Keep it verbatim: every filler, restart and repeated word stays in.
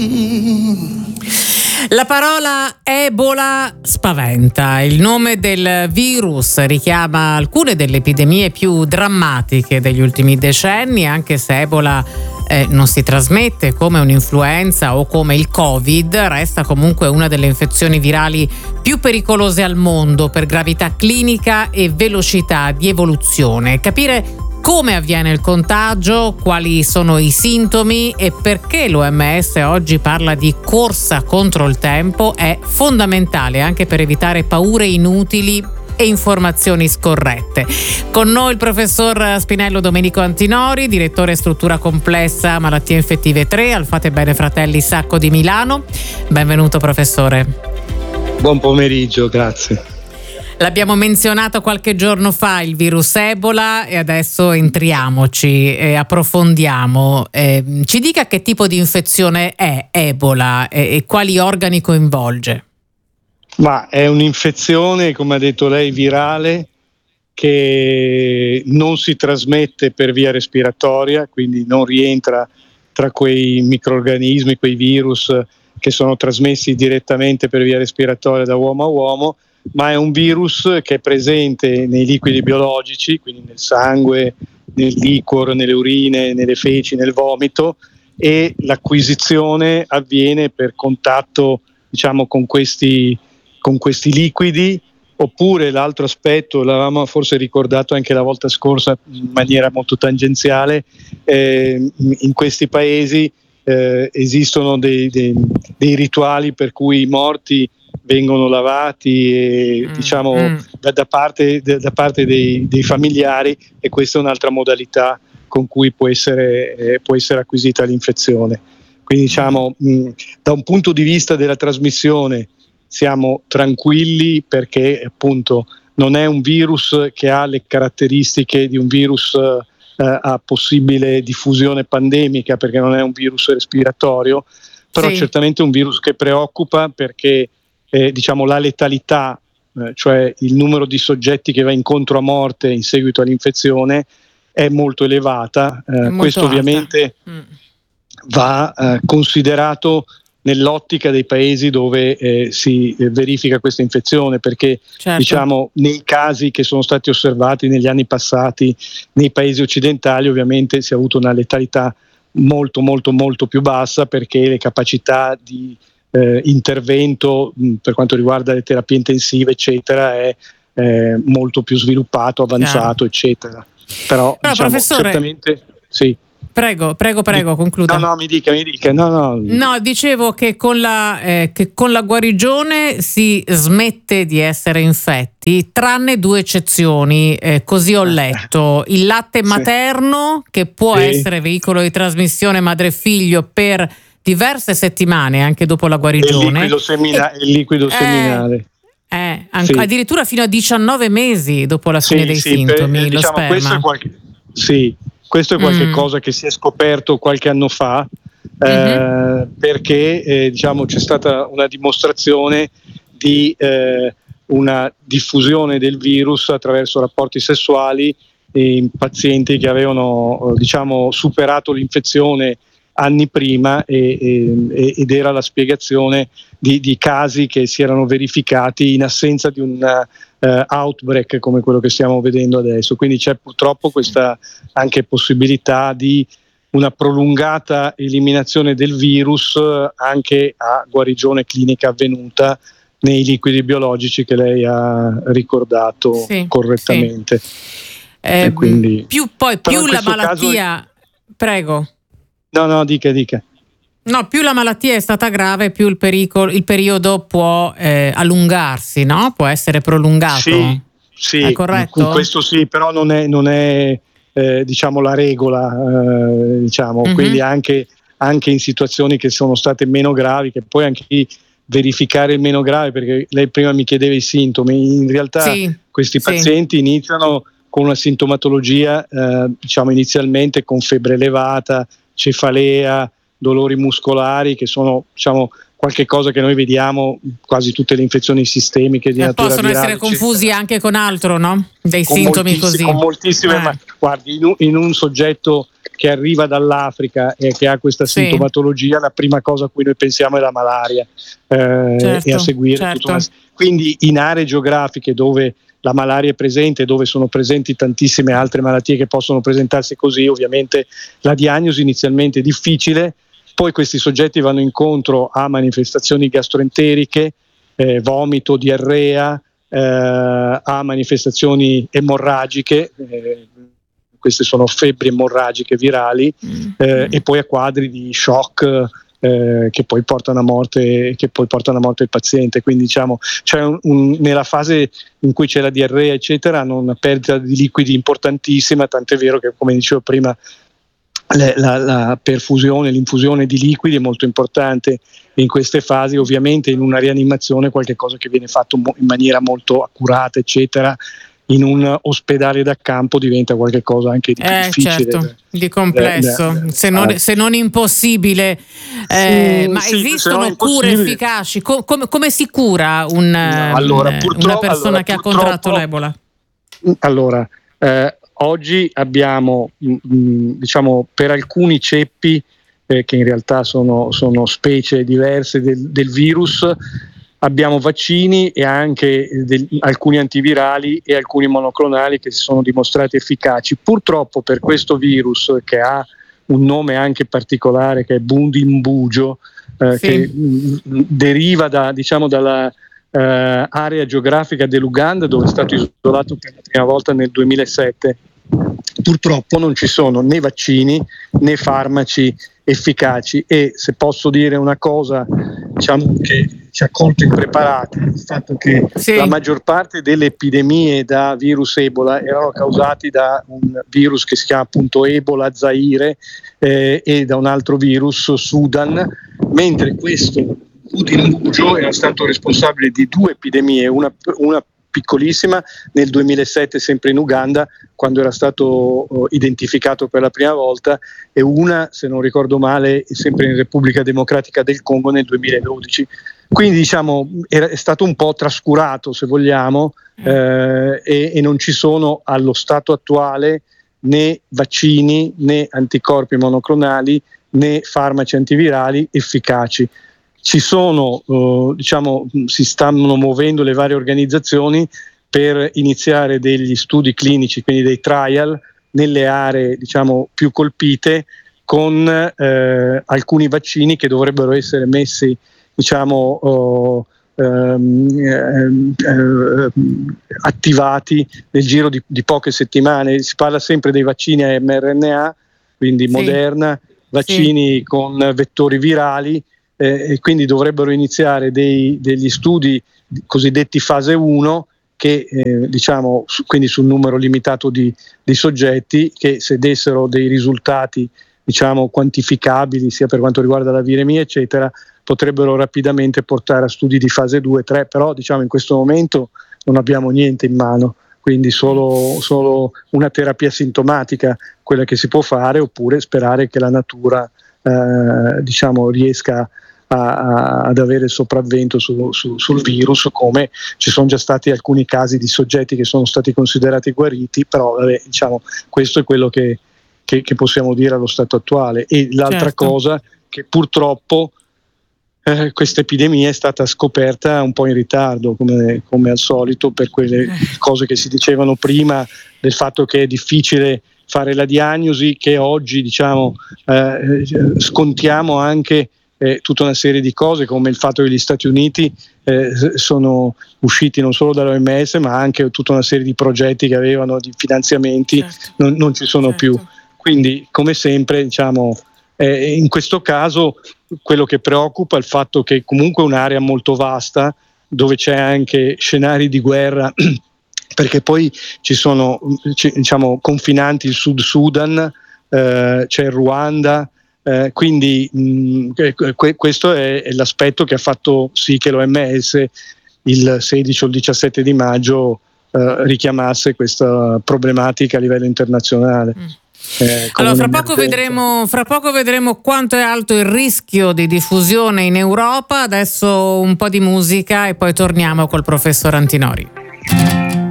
La parola Ebola spaventa. Il nome del virus richiama alcune delle epidemie più drammatiche degli ultimi decenni, anche se Ebola eh, non si trasmette come un'influenza o come il Covid, resta comunque una delle infezioni virali più pericolose al mondo per gravità clinica e velocità di evoluzione. Capire come avviene il contagio, quali sono i sintomi e perché l'O M S oggi parla di corsa contro il tempo è fondamentale anche per evitare paure inutili e informazioni scorrette. Con noi il professor Spinello Domenico Antinori, direttore struttura complessa malattie infettive tre al Fate Bene Fratelli Sacco di Milano. Benvenuto professore. Buon pomeriggio, grazie. L'abbiamo menzionato qualche giorno fa, il virus Ebola, e adesso entriamoci e approfondiamo. Eh, ci dica che tipo di infezione è Ebola e, e quali organi coinvolge? Ma è un'infezione, come ha detto lei, virale, che non si trasmette per via respiratoria, quindi non rientra tra quei microrganismi, quei virus che sono trasmessi direttamente per via respiratoria da uomo a uomo, ma è un virus che è presente nei liquidi biologici, quindi nel sangue, nel liquor, nelle urine, nelle feci, nel vomito, e l'acquisizione avviene per contatto, diciamo, con questi, con questi liquidi. Oppure l'altro aspetto, l'avevamo forse ricordato anche la volta scorsa in maniera molto tangenziale, eh, in questi paesi eh, esistono dei, dei, dei rituali per cui i morti vengono lavati e, mm, diciamo mm. da, da parte, da, da parte dei, dei familiari, e questa è un'altra modalità con cui può essere, eh, può essere acquisita l'infezione. Quindi diciamo mh, da un punto di vista della trasmissione siamo tranquilli, perché appunto non è un virus che ha le caratteristiche di un virus eh, a possibile diffusione pandemica, perché non è un virus respiratorio, però sì. Certamente è un virus che preoccupa, perché Eh, diciamo la letalità, eh, cioè il numero di soggetti che va incontro a morte in seguito all'infezione, è molto elevata. Eh, molto questo alta. Ovviamente mm. va eh, considerato nell'ottica dei paesi dove eh, si eh, verifica questa infezione, perché certo. diciamo nei casi che sono stati osservati negli anni passati nei paesi occidentali, ovviamente si è avuto una letalità molto molto molto più bassa, perché le capacità di Eh, intervento mh, per quanto riguarda le terapie intensive eccetera è eh, molto più sviluppato, avanzato, yeah. eccetera. Però, Però diciamo, professore, certamente sì. Prego, prego, prego, concluda. No, no, mi dica, mi dica. No, no. No, dicevo che con la eh, che con la guarigione si smette di essere infetti, tranne due eccezioni, eh, così ho letto. Il latte materno, sì. che può sì. essere veicolo di trasmissione madre-figlio per diverse settimane anche dopo la guarigione. Il liquido, semina- e, il liquido eh, seminale. Eh, anche, sì. Addirittura fino a diciannove mesi dopo la fine sì, dei sì, sintomi, per, lo diciamo, sperma. Questo è qualche, sì, questo è qualche mm. cosa che si è scoperto qualche anno fa, mm-hmm. eh, perché eh, diciamo c'è stata una dimostrazione di eh, una diffusione del virus attraverso rapporti sessuali in pazienti che avevano diciamo superato l'infezione anni prima, e, e, ed era la spiegazione di, di casi che si erano verificati in assenza di un uh, outbreak come quello che stiamo vedendo adesso. Quindi c'è purtroppo questa anche possibilità di una prolungata eliminazione del virus anche a guarigione clinica avvenuta nei liquidi biologici che lei ha ricordato sì, correttamente. Sì. Eh, e quindi, più poi più la malattia è... prego. No, no, dica, dica. No, più la malattia è stata grave, più il pericolo, il periodo può eh, allungarsi, no? Può essere prolungato. Sì, sì, è corretto? Questo sì, però non è, non è eh, diciamo la regola, eh, diciamo, mm-hmm. quindi anche, anche in situazioni che sono state meno gravi, che poi anche verificare il meno grave, perché lei prima mi chiedeva i sintomi, in realtà sì, questi pazienti sì. iniziano con una sintomatologia, eh, diciamo inizialmente con febbre elevata, cefalea, dolori muscolari, che sono diciamo qualche cosa che noi vediamo, quasi tutte le infezioni sistemiche di eh, natura possono virale, essere confusi eccetera. anche con altro, no? Dei Con sintomi moltissi- così. con moltissime, Eh. ma guardi, in un, in un soggetto che arriva dall'Africa e che ha questa Sì. sintomatologia, la prima cosa a cui noi pensiamo è la malaria, eh, Certo, e a seguire certo. tutta una- quindi in aree geografiche dove la malaria è presente, dove sono presenti tantissime altre malattie che possono presentarsi così, ovviamente la diagnosi inizialmente è difficile, poi questi soggetti vanno incontro a manifestazioni gastroenteriche, eh, vomito, diarrea, eh, a manifestazioni emorragiche, eh, queste sono febbri emorragiche virali, eh, e poi a quadri di shock eh, che poi portano a morte che poi portano a morte il paziente. Quindi diciamo c'è un, un, nella fase in cui c'è la diarrea eccetera, hanno una perdita di liquidi importantissima, tant'è vero che, come dicevo prima, le, la, la perfusione, l'infusione di liquidi è molto importante in queste fasi. Ovviamente in una rianimazione qualche cosa che viene fatto mo- in maniera molto accurata eccetera, in un ospedale da campo diventa qualcosa anche di più Eh, difficile, certo, di complesso, da- da- se, non, fare. se non impossibile. Eh, Sì, ma sì, se esistono non cure impossibile. efficaci? Co- come, come si cura un, No, allora, ehm, purtroppo- una persona allora, che ha purtroppo- contratto l'Ebola? Allora, eh, oggi abbiamo, mh, mh, diciamo, per alcuni ceppi, eh, che in realtà sono, sono specie diverse del, del virus, abbiamo vaccini e anche del, alcuni antivirali e alcuni monoclonali che si sono dimostrati efficaci. Purtroppo per questo virus, che ha un nome anche particolare, che è Bundimbugio, eh, Sì. che mh, deriva da, diciamo, dalla Uh, area geografica dell'Uganda, dove è stato isolato per la prima volta nel duemilasette. Purtroppo non ci sono né vaccini né farmaci efficaci, e se posso dire una cosa, diciamo, che ci ha colto impreparati, il fatto che Sì. la maggior parte delle epidemie da virus Ebola erano causati da un virus che si chiama appunto Ebola Zaire, eh, e da un altro virus Sudan, mentre questo Bundimbugio era stato responsabile di due epidemie, una, una piccolissima nel duemilasette sempre in Uganda, quando era stato uh, identificato per la prima volta, e una, se non ricordo male, sempre in Repubblica Democratica del Congo nel duemiladodici. Quindi diciamo era, è stato un po' trascurato, se vogliamo, eh, e, e non ci sono allo stato attuale né vaccini né anticorpi monoclonali né farmaci antivirali efficaci. Ci sono, eh, diciamo, si stanno muovendo le varie organizzazioni per iniziare degli studi clinici, quindi dei trial, nelle aree, diciamo, più colpite, con eh, alcuni vaccini che dovrebbero essere messi, diciamo, oh, ehm, eh, attivati nel giro di, di poche settimane. Si parla sempre dei vaccini a mRNA, quindi Sì. Moderna, vaccini sì. con vettori virali, eh, e quindi dovrebbero iniziare dei, degli studi cosiddetti fase uno, che eh, diciamo su, quindi sul numero limitato di, di soggetti, che se dessero dei risultati, diciamo, quantificabili sia per quanto riguarda la viremia eccetera, potrebbero rapidamente portare a studi di fase due tre, però diciamo in questo momento non abbiamo niente in mano, quindi solo, solo una terapia sintomatica quella che si può fare, oppure sperare che la natura eh, diciamo riesca A, a, ad avere il sopravvento su, su, sul virus, come ci sono già stati alcuni casi di soggetti che sono stati considerati guariti, però vabbè, diciamo, questo è quello che, che, che possiamo dire allo stato attuale. E l'altra Certo. cosa, che purtroppo eh, questa epidemia è stata scoperta un po' in ritardo, come, come al solito, per quelle cose che si dicevano prima, del fatto che è difficile fare la diagnosi, che oggi diciamo eh, scontiamo anche Eh, tutta una serie di cose, come il fatto che gli Stati Uniti eh, sono usciti non solo dall'O M S, ma anche tutta una serie di progetti che avevano di finanziamenti, certo. non, non ci sono certo. più. Quindi, come sempre, diciamo, eh, in questo caso quello che preoccupa è il fatto che comunque è un'area molto vasta, dove c'è anche scenari di guerra, perché poi ci sono, diciamo, confinanti il Sud Sudan, eh, c'è il Ruanda. Eh, quindi mh, que- questo è, è l'aspetto che ha fatto sì che l'O M S il sedici o il diciassette di maggio eh, richiamasse questa problematica a livello internazionale. Mm. Eh, allora, fra poco, vedremo, fra poco vedremo quanto è alto il rischio di diffusione in Europa. Adesso un po' di musica e poi torniamo col professor Antinori.